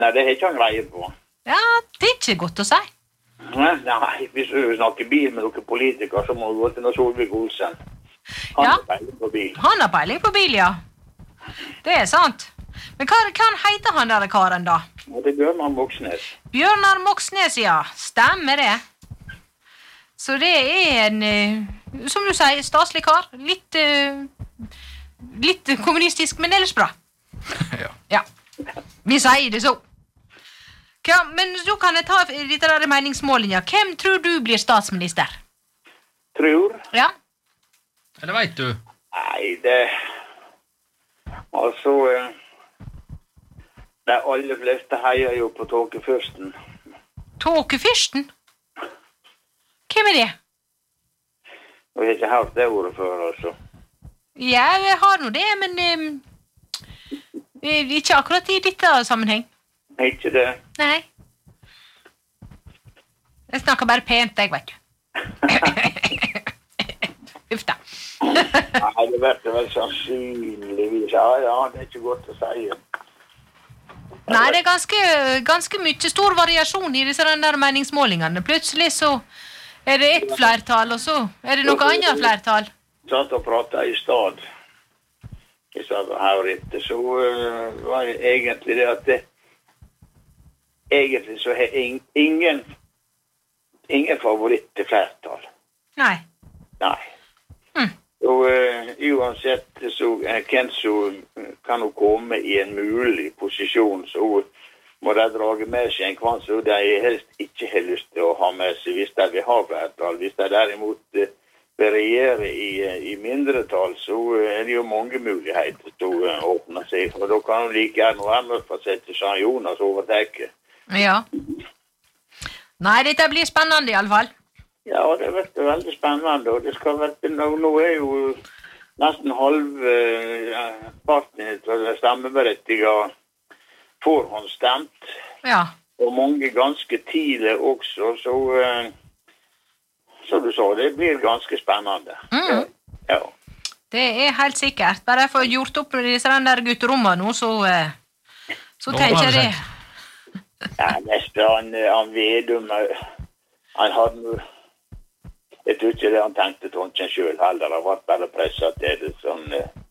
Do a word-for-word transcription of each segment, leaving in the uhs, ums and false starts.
Nei, det er ikke han greie på. Ja, det er ikke godt å si. Nei, nei, hvis du snakker bil med noen politikere, så må du gå til Solvik-Olsen. Han Ja. har peiling på bil. Han har peiling på bil, ja. Det er sant. Men hva, hva heter han der karen, da? Og det er Bjørnar Moxnes. Bjørnar Moxnes, ja. Stemmer det. Så det er en, eh, som du sier, staselig kar. Litt, eh, litt kommunistisk, men ellers bra. Ja. Ja, vi sier det så. Hva, men så kan jeg ta litt av de meningsmålene. Hvem tror du blir statsminister? Tror? Ja. Eller vet du? Nei, det... Altså... eh, De aller fleste heier jo på tåkefyrsten. Tåkefyrsten? Hvem er det? Jeg har ikke hørt det ordet før, altså. Ja, jeg har nå det, men eh, eh, ikke akkurat i dette sammenheng. Ikke det? Nei. Jeg snakker bare pent, jeg, vet du. Uff da. Nei, det vet jeg vel sannsynligvis. Ja, ja, det er ikke godt å si. Nei, det er ganske, ganske mye stor variasjon i disse der meningsmålingene. Plutselig så er det ett flertall, og så er det noe annet flertall. Satt og pratet i stad. I stad her etter, så uh, var det egentlig det at det, egentlig så har ingen ingen favoritt til flertall. Nei. Nei. Hm. Og uh, uansett så uh, hvem som kan hun komme i en mulig posisjon, så må de drage med seg en kvann som de helst ikke har lyst til å ha med seg hvis de vil ha flertall. Hvis de derimot uh, vil regjere i, uh, i mindretall, så uh, er det jo mange muligheter til å uh, åpne seg. Og da kan hun like gjerne noe annet for å sette seg Jonas overtekke. Ja. Nei, dette blir spennende i alle fall. Ja, det vet du, veldig spennende, og det skal være, nå, nå er jo nesten halv uh, parten til stemmeberettiget forhåndsstemt, Ja. og mange ganske tidlig også, så uh, som du sa, det blir ganske spennende. Mm. Ja. Det er helt sikkert. Bare jeg får gjort opp disse der gutterommene nå, så, uh, så tenker jeg det. Ja, neste han, han Vedum, han hadde noe, jeg tror ikke det han tenkte Tonsen selv heller, han var bare presset til det sånn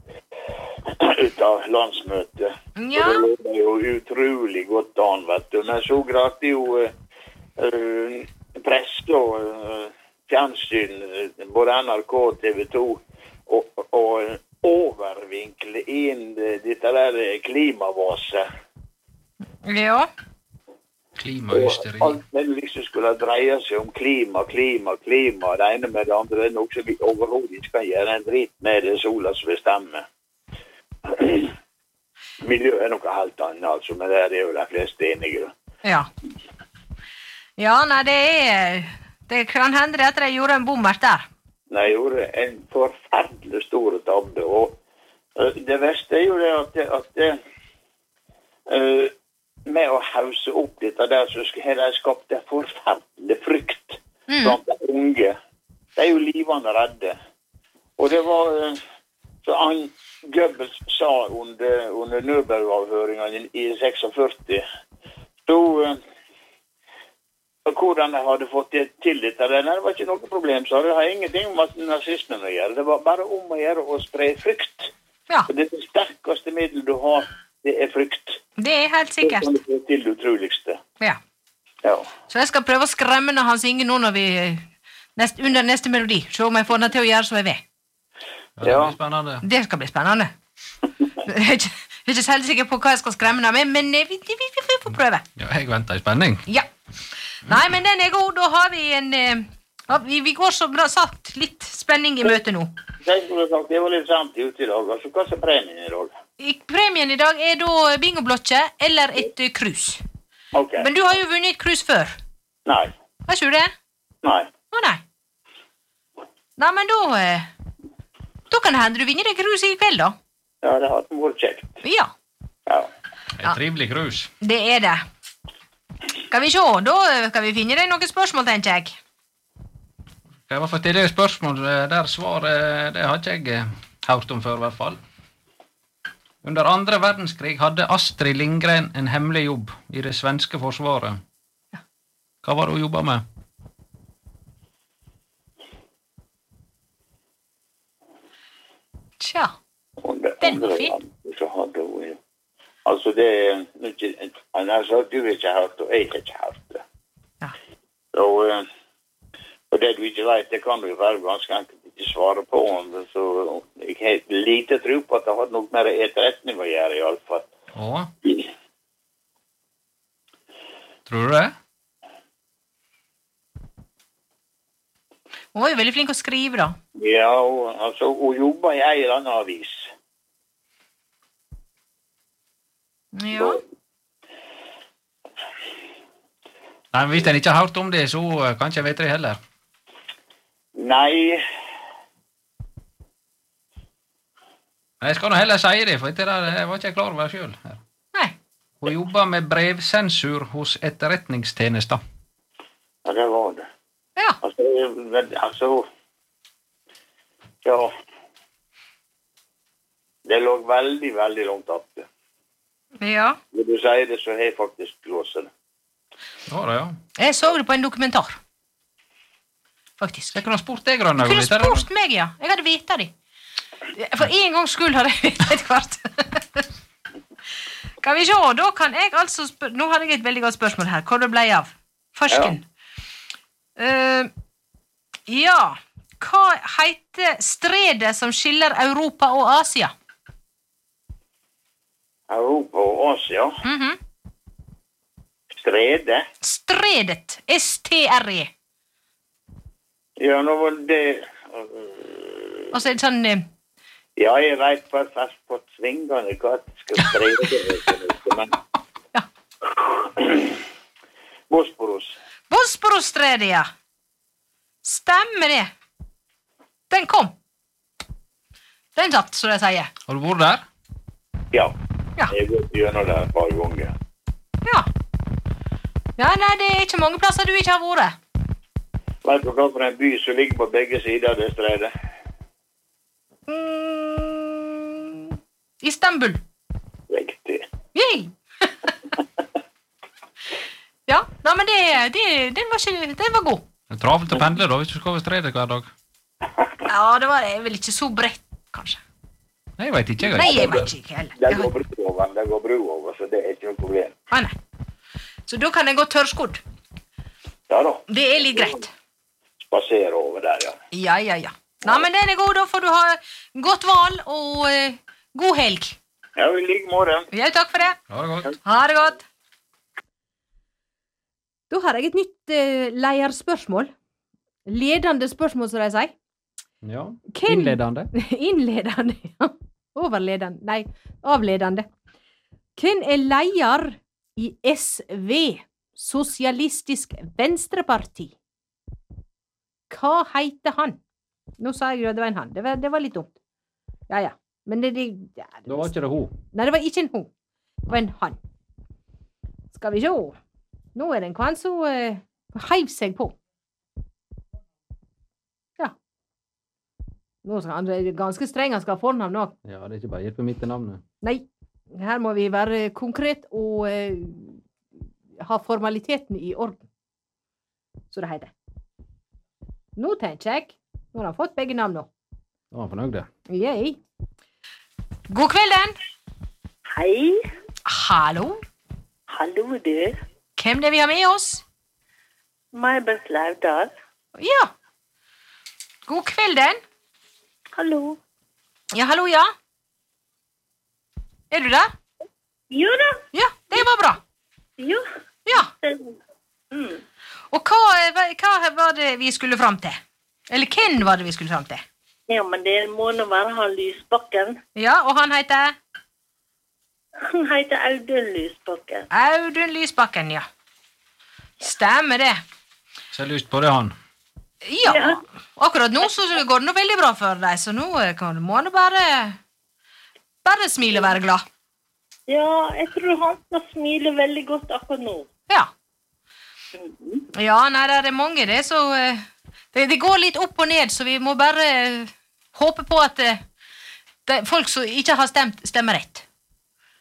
uh, ut av landsmøtet. Ja. Og det lå jo utrolig godt an, vet du, men så gradde jo uh, uh, press og uh, fjernsyn, både N R K og T V to, og, og overvinkle inn dette der klimavaset. Ja. Klimahysteri. Og alt det liksom skulle dreie seg om klima, klima, klima, det ene med det andre, det er noe som vi overhodet ikke kan gjøre en dritt med det sola som bestemmer. Miljøet er noe helt annet, altså, men det er jo de fleste enige. Ja. Ja, nei, det er... Det kan hende at de gjorde en bommert der. De gjorde en forferdelig stor tabbe, og uh, det verste er jo det at det, at det uh, med å hause opp dette der, så har de skapt en forferdelig frykt Mm. blant de unge. De er jo livende redde. Og det var, uh, så han Goebbels sa under, under Nobel-avhøringen i seksogførti, så uh, hvordan de hadde fått det til dette, det var ikke noe problem, så det har ingenting med nazismen å gjøre. Det var bare om å gjøre å spre frykt. Ja. Og det er det sterkeste middel du har, det er frykt. Det er helt sikkert. Det er til det utroligste. Ja. Ja. Så jeg skal prøve å skremme når han synger nå når vi, nest, under neste melodi. Se om jeg får den til å gjøre så jeg vil. Ja, det blir spennende. Det skal bli spennende. Jeg er ikke, jeg er ikke så helt sikker på hva jeg skal skremme den med, men vi, vi, vi, vi får prøve. Ja, jeg venter i spenning. Ja. Nei, men den er god. Da har vi en... eh, vi, vi går så bra sagt litt spenning i møte nå. Det var litt sant ute i dag. Altså, hva er premien i dag? Premien i dag er da bingoblokke eller et uh, krus. Ok. Men du har jo vunnet et krus før. Nei. Har ikke du det? Nei. Å nei. Nei, men da... eh, Da kan det hende du vinner et krus i kveld, da. Ja, det har vært kjekt. Ja, Ja. En trivelig krus. det er det. Skal vi se, da skal vi finne deg noen spørsmål, tenker jeg. Jeg har fått til det spørsmål der svaret, det har ikke jeg eh, hørt om før i hvert fall. Under andre verdenskrig hadde Astrid Lindgren en hemmelig jobb i det svenske forsvaret. Ja. Hva var det hun jobbet med? Tja, Under Den var andre fin. verdenskrig så hadde hun... Altså, det er... ikke- Han har sagt, du har ikke hørt det, og jeg har ikke hørt det. Ja. Så, eh, og det du ikke vet, det kan du jo være ganske enkelt ikke svare på. Men så jeg har lite tro på at det hadde noe med etterretning å gjøre, i alle fall. Å, tror du det? hun var jo veldig flink å skrive da. Ja, og, altså, hun jobber i en eller annen avis. Ja. Nei, men hvis en ikke har hørt om det, så eh, kan ikke jeg vite det heller. Nei, Men jeg skal nå heller si det, for det der jeg var ikke jeg klar over selv. her. Nei. Hun jobber med brevsensur hos etterretningstjenester. ja, det var det. Ja. Altså, men, altså... Ja. Det lå veldig, veldig langt opp. Ja. Når du sier det, så har jeg faktisk låst det. Det var det, ja. Jeg så det på en dokumentar. Faktisk. Jeg kunne ha spurt deg, Grønne. Du kunne spurt meg, ja. Jeg hadde vite det. For en gangs skyld hadde jeg vite et kvart. Kan vi se, da kan jeg altså spørre... Nå hadde jeg et veldig godt spørsmål her. Hvor det ble av? Fersken. Ja. ja. Hva heter stredet som skiller Europa og Asia? Europa og Asia. Mhm. Strede. Stredet. S T R E. Ja, nå var det... øh, Og så er det sånn... eh, Ja, jeg vet bare fast på svingene hva det skal strede. Men... Ja. Bosporus. Bosporus-stredet, ja. Stemmer det. Den kom. Den satt, så jeg sier. Har du vært der? Ja. Ja. Jeg har gått gjennom det et par ganger. Ja. Ja, nei, det er ikke mange plasser du ikke har vært. Vet du hva for en by som ligger på begge sider av det stredet? Mm, Istanbul. Riktig. Yay! ja, nei, men det, det, den, var ikke, den var god. Det er travelt å pendle da, hvis du skal over stredet hver dag. Ja, det var vel ikke så bredt, kanskje. Nei, jeg vet ikke. Jeg Nei, vet jeg ikke. vet ikke heller. Det Jeg går har- bru over, det går bru over, så det er ikke noe problem. Ah, nei. Så da kan jeg gå tørrskodd. Ja da, Det er litt greit. spasere over der, ja. Ja, ja, ja. Nei, men den er god, da får du ha godt valg og eh, god helg. Ja, i like måte. Ja, takk for det. Ja, det er godt. Ha det godt. Da har jeg et nytt eh, leierspørsmål. Ledende spørsmål, som de sier. Ja. Hvem- Innledende. Innledende, ja. Overledende, nei, avledende. Hvem er leier i S V, Sosialistisk Venstreparti? Hva heter han? Nå sa jeg jo at det var en han. Det var, det var litt dumt. Ja, ja. Men det, det, ja, det Da var ikke det hun. Nei, det var ikke en hun. Det var en han. Skal vi se. Nå er det en kvann som uh, heiv seg på. Ja. Nå skal han er ganske streng, han skal ha fornavn nå. Ja, det er ikke bare hjelpe midt i navnet. Nei, her må vi være konkret og uh, ha formaliteten i orden. Så det heter. Nå tenker jeg, nå har han fått begge navn nå. Da var han fornøyd det. Yay. God kvelden. Hei. Hallo. Hallo, du. Hvem det vi har med oss? May-Britt Laudal. Ja. God kvelden. Hallo. Ja, hallo, ja. Er du der? Jo da. Ja, det var bra. Jo. Ja. Mm. Og hva, hva var det vi skulle fram til? Eller hvem var det vi skulle fram til? Ja, men det må nå være han Lysbakken. Ja, og han heter Han heter Audun Lysbakken. Audun Lysbakken, ja. Stemmer det. Så jeg har lyst på det, han. Ja, Ja. akkurat nå så går det nå veldig bra for deg, så nå kan du må du bare bare smile og være glad. Ja, jeg tror han skal smile veldig godt akkurat nå. Ja. Mhm. Ja, nei, det er mange det, så eh, det, det går litt opp og ned, så vi må bare eh, håpe på at eh, det, folk som ikke har stemt, stemmer rett.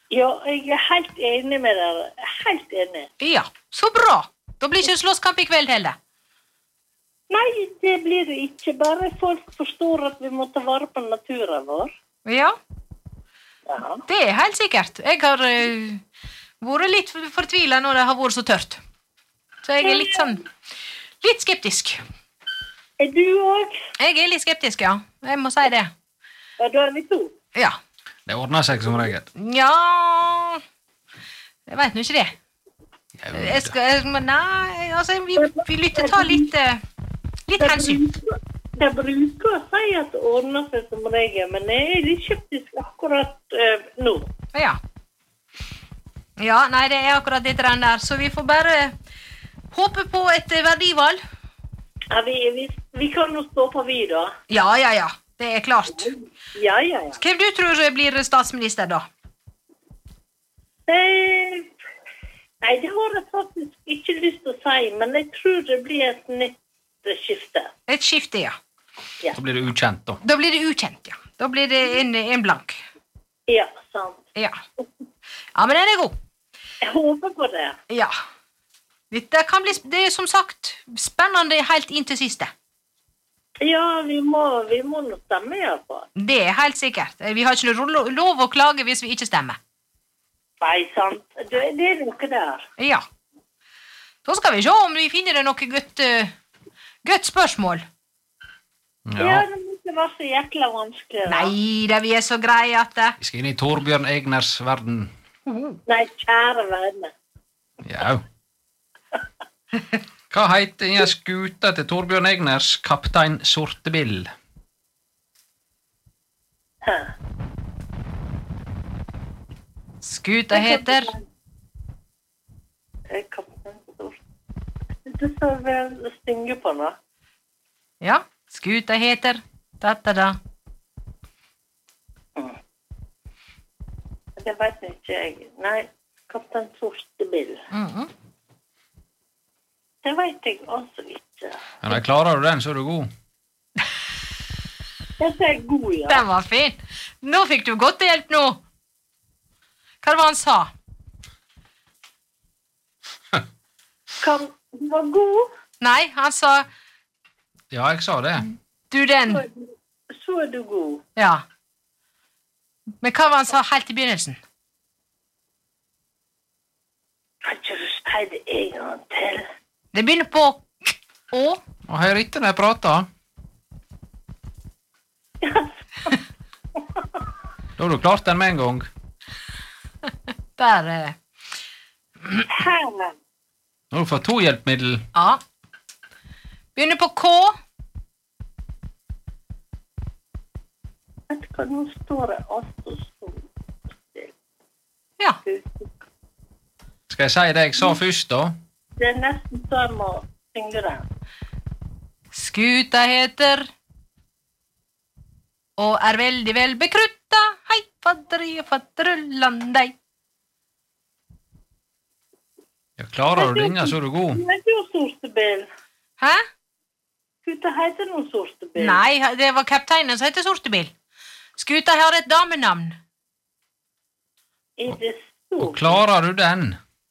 Ja, jeg er helt enig med dere. Helt enig. Ja, så bra. Da blir ikke slåsskamp i kveld heller. Nei, det blir det ikke. Bare folk forstår at vi må ta vare på naturen vår. Ja, Ja. det er helt sikkert. Jeg har uh, vært litt fortvilet når det har vært så tørt. Så jeg er litt sånn, litt skeptisk. Er du òg? Jeg er litt skeptisk, ja. Jeg må si det. Ja, da er vi to. Ja. Det ordner seg som regel. Ja, jeg vet nå ikke det. Jeg skal, jeg, men nei, altså, vi, vi lytter ta litt, uh, litt hensyn. Jeg bruker å si at det ordner seg som regel, men jeg er litt skeptisk akkurat uh, nå. Ja. Ja, nei, det er akkurat det der, så vi får bare håpe på et eh, verdivalg. Ja, vi, vi, vi kan jo stå på vi da. Ja, ja, ja, det er klart. Ja, ja, ja. Hvem du tror blir statsminister da? Eh, nei, det har jeg faktisk ikke lyst til å si, men jeg tror det blir et nytt skifte. Et skifte, ja. Da blir det ukjent, da. Da blir det ukjent, ja. Da blir det en, en blank. Ja, sant. Ja. Ja, men den er god. Jeg håper på det. Ja. Det kan bli, det er som sagt spennende helt inn til siste. Ja, vi må, vi må nå stemme i hvert fall. Det er helt sikkert. Vi har ikke noe lov å klage hvis vi ikke stemmer. Nei, sant. Det, det er noe der. Ja. Da skal vi se om vi finner det noe godt, uh, godt spørsmål. Ja, Ja. det må ikke være så jækla vanskelig. Da. Nei, det vi er så greie at det... Vi skal inn i Torbjørn Egners verden. Nei, kjære venner. Ja. Hva heter en skuta til Torbjørn Egners kaptein Sortebill? Hæ. Skuta heter... Jeg kan det så vel stinge på nå. Ja, skuta heter... Da, da, da. Det vet ikke jeg. Nei, kaptein Sortebill. Mhm. Det vet jeg altså ikke. Ja, nei, klarer du den, så er du god. Jeg er god, ja. Den var fin. Nå fikk du godt hjelp nå. Hva var han sa? Kan du var god? Nei, han sa... Ja, jeg sa det. Du den... Så er du, så er du god. Ja. Men hva var han sa helt i begynnelsen? Kan ikke du si det en gang til? Det begynner på Å. Og hør ikke når jeg prater. Da har du klart den med en gang. Der... eh, Her. Nå har du fått to hjelpmiddel. Ja. Begynner på K. Vet du hva, nå står det altså så still. Ja. Skal jeg si det jeg sa først, da? Det er nesten så jeg må synge den. Skuta heter og er veldig vel bekrutta. Hei, fadderi og fadderullandei. Ja, klarer du denne, så er du god. Men du har Sortebill. Hæ? Skuta heter noe Sortebill. Nei, det var kapteinen som heter Sortebil. Skuta har et damenavn. Er det så? Og klarer du den?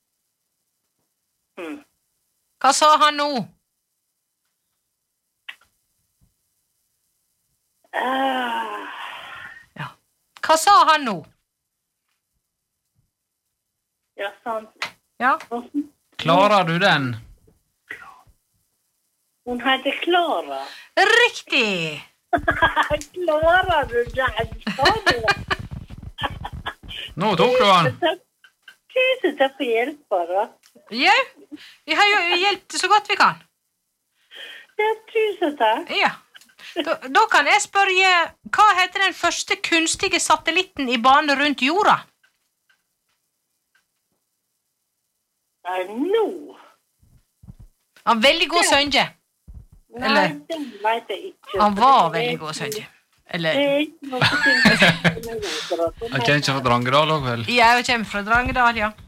Hmm. Hva sa han nå? Ah, Ja. Hva sa han nå? ja, sant. Ja. Klarer du den? Hun heter Klara. Riktig! Klarer du den? Sa du? Nå tok du han. Tusen takk for hjelpa, da. Ja, vi har jo hjulpet så godt vi kan. Ja, tusen takk. Ja. Da, da kan jeg spørre, hva heter den første kunstige satellitten i bane rundt jorda? Nei, nå. Han var veldig god sønge. Nei, Eller- den vet jeg ikke. Han var veldig god sønge. Det Eller, er ikke noe ting som jeg vet, Jeg kjenner ikke fra Drangedal også, vel? jeg kommer fra Drangedal, ja.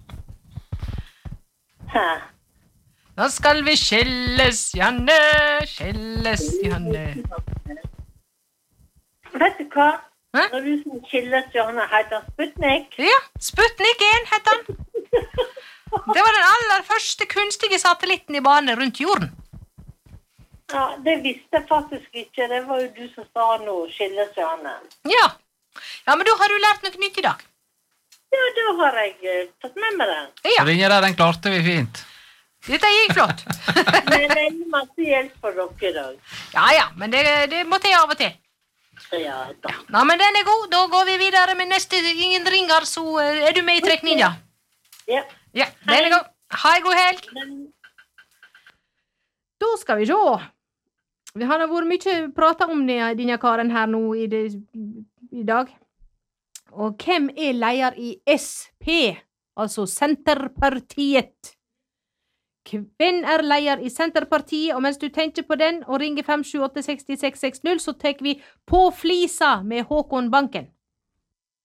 Hæ? Nå skal vi skjelles, Janne, skjelles, Janne. Vet du hva? Hæ? Når du som kildestjerne heter Sputnik. Ja, Sputnik en heter han. Det var den aller første kunstige satellitten i bane rundt jorden. Ja, det visste jeg faktisk ikke. Det var jo du som sa noe, kildestjerne. Ja. Ja, men da har du lært noe nytt i dag. Ja, da har jeg uh, tatt med meg den. Ja, Så den der, den klarte vi fint. dette gikk flott. Men det er masse hjelp for dere i dag. Ja, ja, men det, det må til av og til. Ja, da. Nå, men den er god. Da går vi videre med neste Ingen ringer, så uh, er du med i trekninga. Ja. Ja, den er god. Ha en god helg. Men, Da skal vi se. Vi har da vært mye pratet om det, denne karen her nå i, det, i dag. Og hvem er leder i S P, altså Senterpartiet? Hvem er leder i Senterpartiet? Og mens du tenker på den og ringer fem sju åtte seks seks seks null, så tar vi På flisa med Håkon Banken.